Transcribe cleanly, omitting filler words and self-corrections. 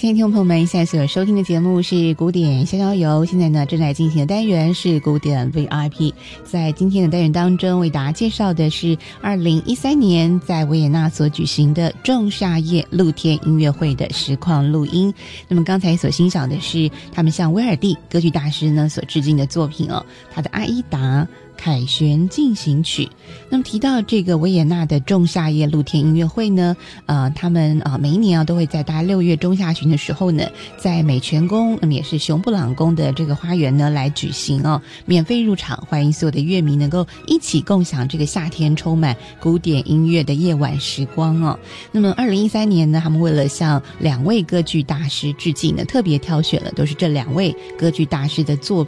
亲爱的听众朋友们，现在所收听的节目是古典逍遥游，现在呢正在进行的单元是古典 VIP。 在今天的单元当中，为大家介绍的是2013年在维也纳所举行的仲夏夜露天音乐会的实况录音。那么刚才所欣赏的是他们向威尔第歌剧大师呢所致敬的作品哦，他的《阿依达凯旋进行曲》。那么提到这个维也纳的仲夏夜露天音乐会呢，他们每一年都会在大概6月中下旬的时候呢，在美泉宫，那么也是熊布朗宫的这个花园呢来举行哦，免费入场，欢迎所有的乐迷能够一起共享这个夏天充满古典音乐的夜晚时光哦。那么2013年呢，他们为了向2位歌剧大师致敬呢，特别挑选了都是这2位歌剧大师的作